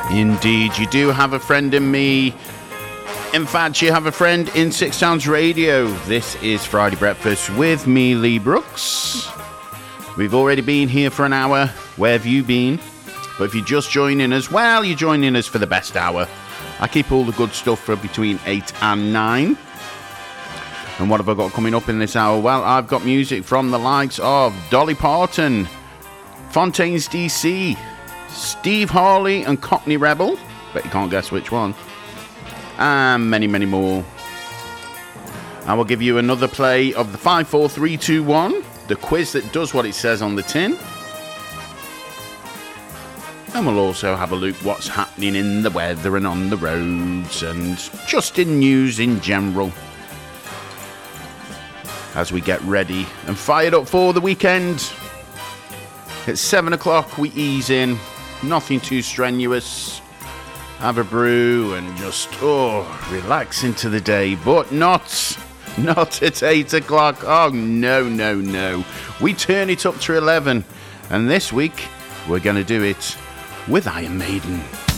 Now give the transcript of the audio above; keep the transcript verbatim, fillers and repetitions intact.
Indeed, you do have a friend in me. In fact, you have a friend in Six Sounds Radio. This is Friday Breakfast with me, Lee Brooks. We've already been here for an hour. Where have you been? But if you're just joining us, well, you're joining us for the best hour. I keep all the good stuff for between eight and nine. And what have I got coming up in this hour? Well, I've got music from the likes of Dolly Parton, Fontaines D C, Steve Harley and Cockney Rebel. Bet you can't guess which one. And many, many more. I will give you another play of the five four three two one, the quiz that does what it says on the tin. And we'll also have a look what's happening in the weather and on the roads and just in news in general, as we get ready and fired up for the weekend. At seven o'clock we ease in, nothing too strenuous. Have a brew and just, oh, relax into the day. But not, not at eight o'clock. Oh, no, no, no. We turn it up to eleven. And this week, we're going to do it with Iron Maiden.